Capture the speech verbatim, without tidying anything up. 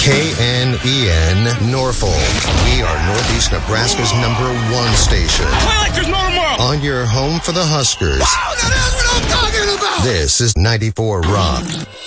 K N E N Norfolk. We are Northeast Nebraska's number one station. Play like there's no tomorrow. On your home for the Huskers. Wow, that is what I'm talking about. This is ninety-four Rock.